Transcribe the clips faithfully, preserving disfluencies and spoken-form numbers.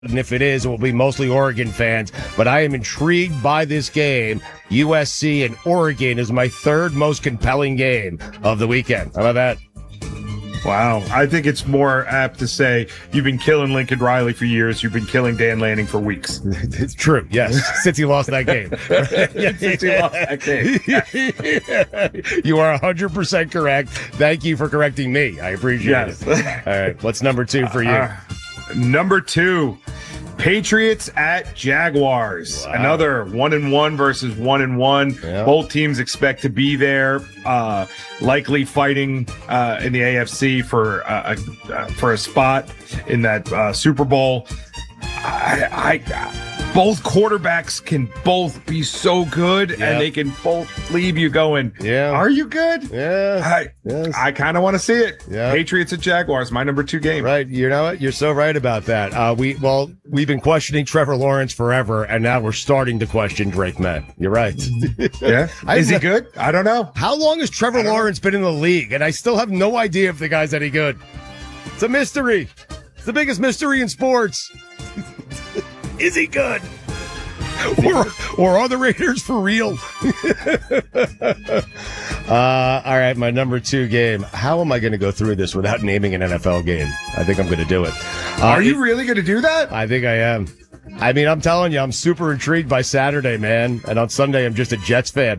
And if it is, it will be mostly Oregon fans. But I am intrigued by this game. U S C and Oregon is my third most compelling game of the weekend. How about that? Wow. I think it's more apt to say you've been killing Lincoln Riley for years. You've been killing Dan Lanning for weeks. It's true. Yes. Since he lost that game. Since he lost that game. You are one hundred percent correct. Thank you for correcting me. I appreciate yes. it. All right. What's number two for you? Uh, number two. Patriots at Jaguars. Wow. Another one and one versus one and one. Yeah. Both teams expect to be there, uh, likely fighting uh, in the A F C for uh, a uh, for a spot in that uh, Super Bowl. I, I both quarterbacks can both be so good, yep. and they can both leave you going, yeah. Are you good? Yeah. I, yes. I kind of want to see it. Yeah. Patriots at Jaguars, my number two game. Right. You know what? You're so right about that. Uh, we well, we've been questioning Trevor Lawrence forever, and now we're starting to question Drake May. You're right. Yeah. Is he good? I don't know. How long has Trevor Lawrence been in the league? And I still have no idea if the guy's any good. It's a mystery. It's the biggest mystery in sports. Is he good? Or, or are the Raiders for real? uh, all right, my number two game. How am I going to go through this without naming an N F L game? I think I'm going to do it. Uh, are you really going to do that? I think I am. I mean, I'm telling you, I'm super intrigued by Saturday, man. And on Sunday, I'm just a Jets fan.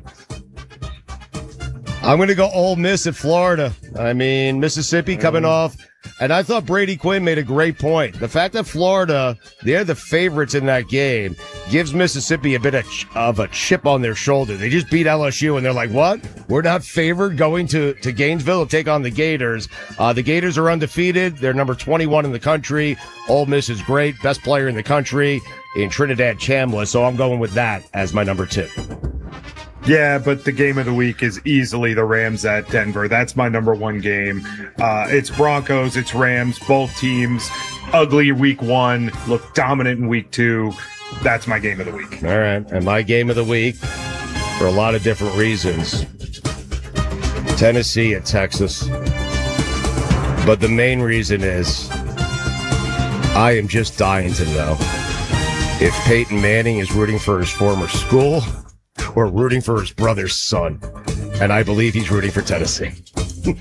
I'm going to go Ole Miss at Florida. I mean, Mississippi coming mm. off. And I thought Brady Quinn made a great point. The fact that Florida, they're the favorites in that game, gives Mississippi a bit of, of a chip on their shoulder. They just beat L S U, and they're like, what? We're not favored going to, to Gainesville to take on the Gators. Uh, the Gators are undefeated. They're number twenty-one in the country. Ole Miss is great. Best player in the country in Trinidad Chambliss. So I'm going with that as my number two. Yeah, but the game of the week is easily the Rams at Denver. That's my number one game. Uh, it's Broncos, it's Rams, both teams. Ugly week one, look dominant in week two. That's my game of the week. All right, and my game of the week, for a lot of different reasons, Tennessee at Texas. But the main reason is I am just dying to know if Peyton Manning is rooting for his former school or rooting for his brother's son. And I believe he's rooting for Tennessee. We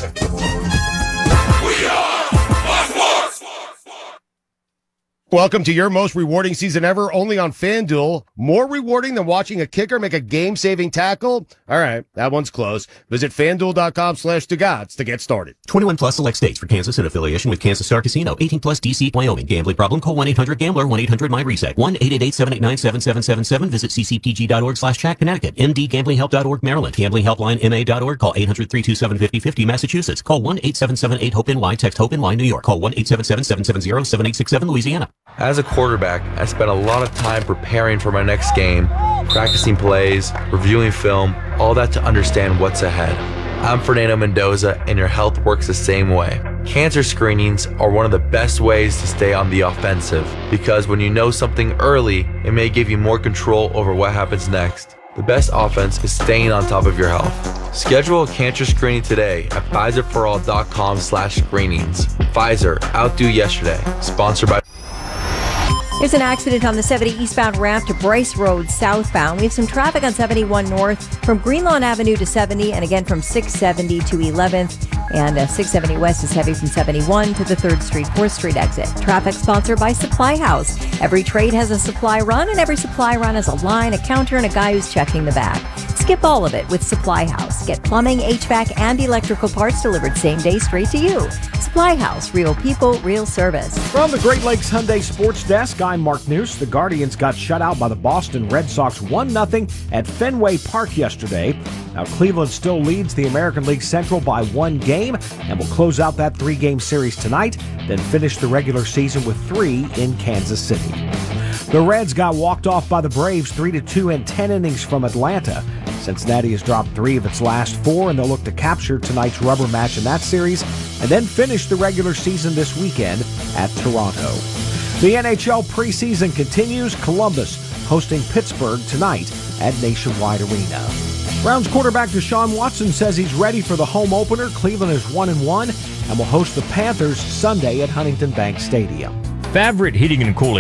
are Fox Sports! Welcome to your most rewarding season ever, only on FanDuel. More rewarding than watching a kicker make a game-saving tackle? All right, that one's close. Visit FanDuel.com slash Dugats to get started. twenty-one plus select states for Kansas in affiliation with Kansas Star Casino. eighteen plus D C, Wyoming. Gambling problem? Call one eight hundred gambler, one eight hundred my reset. one eight eight eight, seven eight nine, seven seven seven seven. Visit ccpg.org slash chat Connecticut. M D Gambling Help dot org Maryland. Gambling Helpline M A dot org. Call eight hundred, three two seven, five oh five oh Massachusetts. Call one eight seven seven eight, hope N Y. Text HOPE-N Y New York. Call one eight seven seven, seven seven zero, seven eight six seven Louisiana. As a quarterback, I spent a lot of time preparing for my next game, practicing plays, reviewing film, all that to understand what's ahead. I'm Fernando Mendoza, and your health works the same way. Cancer screenings are one of the best ways to stay on the offensive, because when you know something early, it may give you more control over what happens next. The best offense is staying on top of your health. Schedule a cancer screening today at Pfizer for all dot com slash screenings. Pfizer, outdo yesterday. Sponsored by... There's an accident on the seventy eastbound ramp to Bryce Road southbound. We have some traffic on seventy-one north from Greenlawn Avenue to seventy, and again from six seventy to eleventh. And uh, six seventy west is heavy from seventy-one to the third Street, fourth Street exit. Traffic sponsored by Supply House. Every trade has a supply run, and every supply run has a line, a counter, and a guy who's checking the back. Skip all of it with Supply House. Get plumbing, H V A C, and electrical parts delivered same day straight to you. Supply House. Real people, real service. From the Great Lakes Hyundai Sports Desk, I'm Mark Noose. The Guardians got shut out by the Boston Red Sox one nothing at Fenway Park yesterday. Now, Cleveland still leads the American League Central by one game and will close out that three-game series tonight, then finish the regular season with three in Kansas City. The Reds got walked off by the Braves three to two in ten innings from Atlanta. Cincinnati has dropped three of its last four, and they'll look to capture tonight's rubber match in that series and then finish the regular season this weekend at Toronto. The N H L preseason continues. Columbus hosting Pittsburgh tonight at Nationwide Arena. Browns quarterback Deshaun Watson says he's ready for the home opener. Cleveland is one and one and will host the Panthers Sunday at Huntington Bank Stadium. Favorite Heating and Cooling